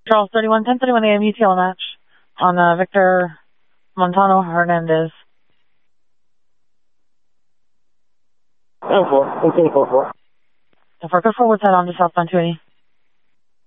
Charles 31, 10:31 a.m. UTL match on Victor Montano Hernandez. 10-4, 18-4-4. So for good forward side on to southbound 280.